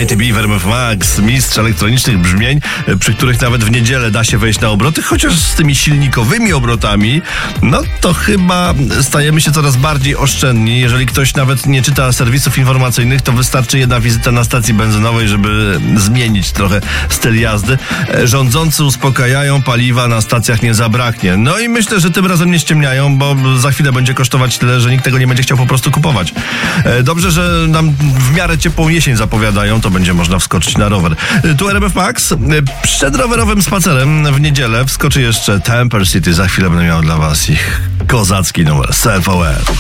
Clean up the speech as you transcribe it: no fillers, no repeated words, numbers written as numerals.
ATB w RMF Max, mistrz elektronicznych brzmień, przy których nawet w niedzielę da się wejść na obroty, chociaż z tymi silnikowymi obrotami, no to chyba stajemy się coraz bardziej oszczędni. Jeżeli ktoś nawet nie czyta serwisów informacyjnych, to wystarczy jedna wizyta na stacji benzynowej, żeby zmienić trochę styl jazdy. Rządzący uspokajają, paliwa na stacjach nie zabraknie. No i myślę, że tym razem nie ściemniają, bo za chwilę będzie kosztować tyle, że nikt tego nie będzie chciał po prostu kupować. Dobrze, że nam w miarę ciepłą jesień zapowiadają, to będzie można wskoczyć na rower. Tu RMF Max. Przed rowerowym spacerem w niedzielę wskoczy jeszcze Temper City. Za chwilę będę miał dla was ich kozacki numer Self Aware.